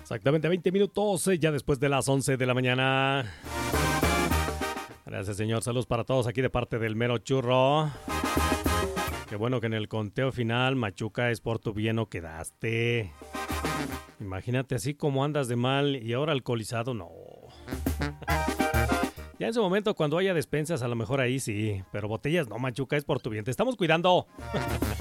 Exactamente 20 minutos, ya después de las 11 de la mañana. Gracias, señor. Saludos para todos aquí de parte del Mero Churro. Qué bueno que en el conteo final, Machuca, es por tu bien o quedaste. Imagínate así como andas de mal y ahora alcoholizado, no. Ya en su momento, cuando haya despensas, a lo mejor ahí sí. Pero botellas no, Machuca, es por tu bien. Te estamos cuidando.